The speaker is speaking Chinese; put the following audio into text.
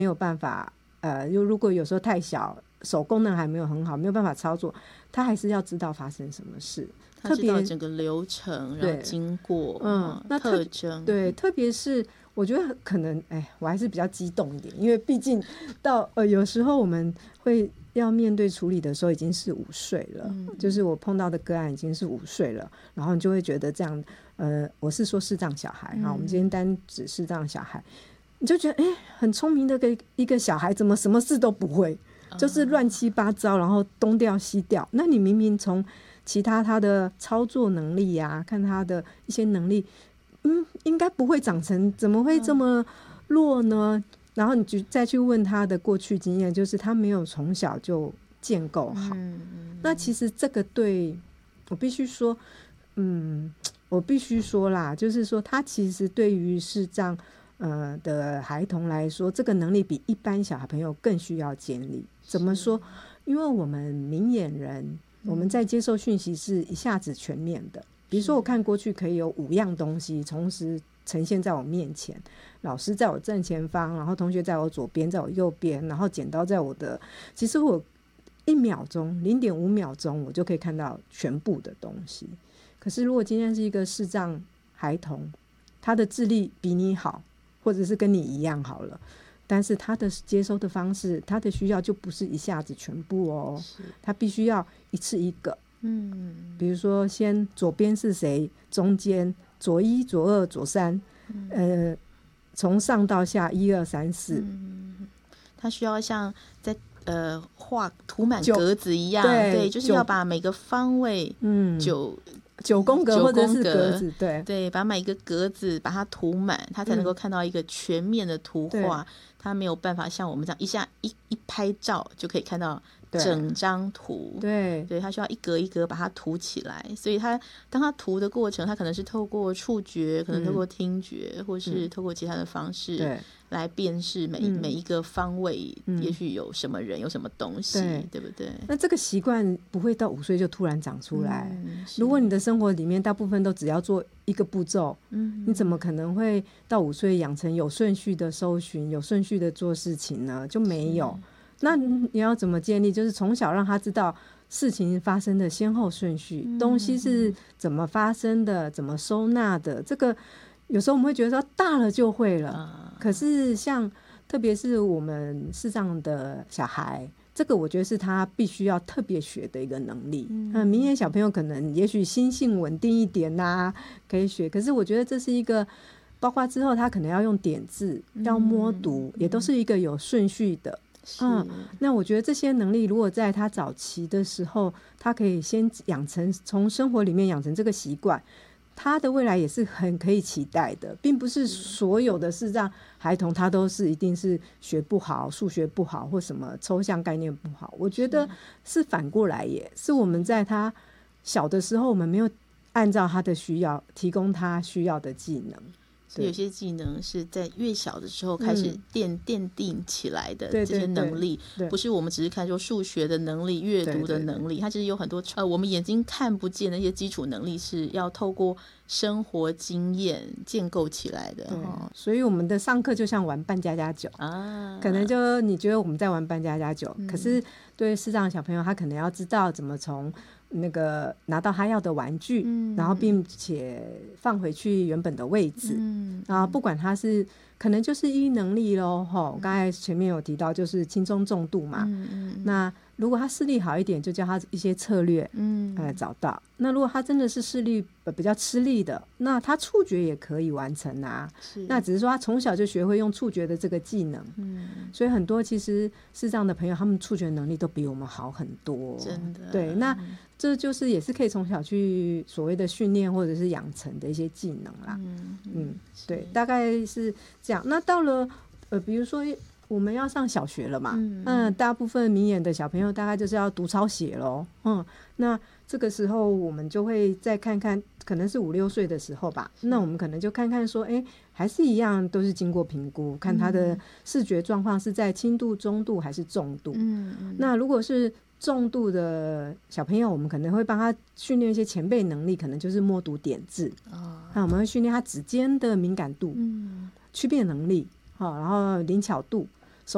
没有办法如果有时候太小，手功能还没有很好，没有办法操作，他还是要知道发生什么事， 他知道整个流程，然后经过那特征。 对，特别是我觉得可能我还是比较激动一点，因为毕竟到有时候我们会要面对处理的时候已经是5岁了，就是我碰到的个案已经是5岁了，然后你就会觉得这样我是说视障小孩我们今天单指视障小孩，你就觉得很聪明的一个小孩怎么什么事都不会，就是乱七八糟，然后东掉西掉。那你明明从其他的操作能力看他的一些能力应该不会长成，怎么会这么弱呢？然后你就再去问他的过去经验，就是他没有从小就建构好。那其实这个对我必须说啦，就是说他其实对于视障的孩童来说，这个能力比一般小朋友更需要建立。怎么说？因为我们明眼人，我们在接受讯息是一下子全面的。比如说我看过去可以有5样东西同时呈现在我面前，老师在我正前方，然后同学在我左边，在我右边，然后剪刀在我的，其实我1秒钟 0.5 秒钟我就可以看到全部的东西。可是如果今天是一个视障孩童，他的智力比你好，或者是跟你一样好了，但是他的接收的方式，他的需要就不是一下子全部哦，他必须要一次一个。比如说先左边是谁，中间左1左2左3，从上到下1 2 3 4， 他需要像在涂满格子一样，对，就是要把每个方位9 宫格或者是格子， 对，把每一个格子把它涂满，他才能够看到一个全面的图画。他没有办法像我们这样一下一拍照就可以看到整张图，对，他需要一格一格把它涂起来。所以当他涂的过程，他可能是透过触觉，可能透过听觉，或是透过其他的方式来辨识每一个方位，也许有什么人，有什么东西，对不对？ 那这个习惯不会到5岁就突然长出来。如果你的生活里面大部分都只要做一个步骤，你怎么可能会到5岁养成有顺序的搜寻，有顺序的做事情呢？就没有。那你要怎么建立？就是从小让他知道事情发生的先后顺序，东西是怎么发生的，怎么收纳的。这个有时候我们会觉得说大了就会了，可是像特别是我们视障的小孩，这个我觉得是他必须要特别学的一个能力。明眼小朋友可能也许心性稳定一点可以学，可是我觉得这是一个包括之后他可能要用点字，要摸读，也都是一个有顺序的。那我觉得这些能力如果在他早期的时候，他可以先养成，从生活里面养成这个习惯，他的未来也是很可以期待的。并不是所有的视障孩童他都是一定是学不好，数学不好，或什么抽象概念不好。我觉得是反过来，也是我们在他小的时候，我们没有按照他的需要提供他需要的技能。 所以有些技能是在越小的时候开始奠定起来的，这些能力不是我们只是看说数学的能力、阅读的能力，它其实有很多我们眼睛看不见的一些基础能力，是要透过生活经验建构起来的。 所以我们的上课就像玩扮家家酒可能就你觉得我们在玩扮家家酒，可是对视障的小朋友，他可能要知道怎么从那个拿到他要的玩具，然后并且放回去原本的位置，然后不管他是可能就是依能力咯，刚才前面有提到就是轻中重度嘛，那如果他视力好一点，就教他一些策略找到。那如果他真的是视力比较吃力的，那他触觉也可以完成那只是说他从小就学会用触觉的这个技能，所以很多其实视障的朋友，他们触觉能力都比我们好很多， 真的。 对，那这就是也是可以从小去所谓的训练或者是养成的一些技能啦。对，大概是这样。那到了比如说我们要上小学了嘛，大部分明眼的小朋友大概就是要读抄写咯。那这个时候我们就会再看看，可能是5、6岁的时候吧，那我们可能就看看说还是一样都是经过评估，看他的视觉状况是在轻度、中度还是重度。那如果是重度的小朋友，我们可能会帮他训练一些前辈能力，可能就是默读点字，那我们会训练他指尖的敏感度、区别能力，然后灵巧度，